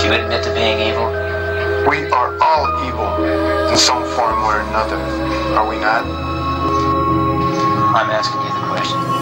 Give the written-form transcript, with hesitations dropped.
Do you admit to being evil? We are all evil in some form or another, are we not? I'm asking you the question.